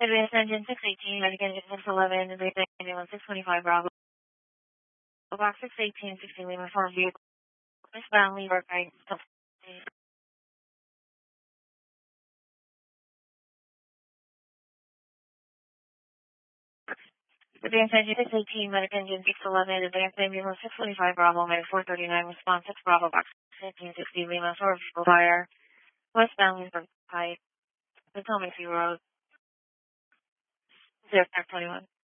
Advanced engine 618, medic engine 611, advanced engine 625 Bravo. Box 618, 16 Lima, form vehicle. Westbound Lever, right. Advanced engine 618, medic engine 611, advanced ambulance 625 Bravo, medic 439, response 6 Bravo, box 1560 Lima, for vehicle fire. Westbound Lever, right. Potomac Road, 021.